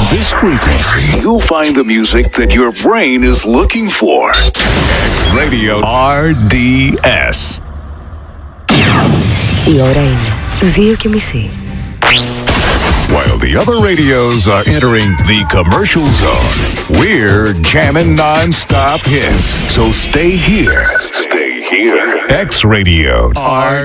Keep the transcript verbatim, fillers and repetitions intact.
this frequency, you'll find the music that your brain is looking for. X Radio R D S. Η ώρα είναι δύο και μισή. While the other radios are entering the commercial zone, we're jamming non-stop hits. So stay here. Stay here. X Radio R